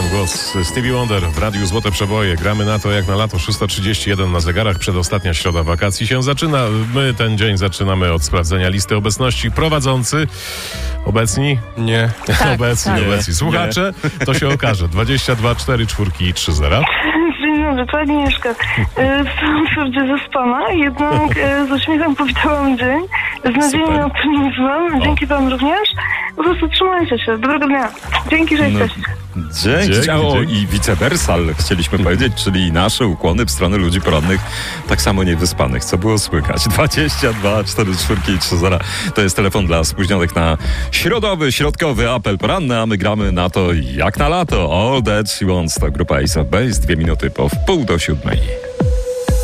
głos Stevie Wonder w Radiu Złote Przeboje. Gramy na to jak na lato, 6:31 na zegarach. Przedostatnia środa wakacji się zaczyna. My ten dzień zaczynamy od sprawdzenia listy obecności. Prowadzący obecni? Nie. Obecni. Słuchacze? To się okaże. 22 4 4 i 3 0. Dzień dobry, to Agnieszka. Wstałam wprawdzie zaspana, jednak z uśmiechem powitałam dzień, z nadzieją i optymizmem. Dzięki wam również. Po prostu trzymajcie się. Dobrego dnia. Dzięki, że jesteście. Dzięki. I vice versa, chcieliśmy powiedzieć, czyli nasze ukłony w stronę ludzi porannych, tak samo niewyspanych. Co było słychać? 22 4 4 i 3 0. To jest telefon dla spóźnionych na środkowy apel poranny, a my gramy na to jak na lato. All That She Wants to grupa Ace of Base. 2 minuty po 6:30.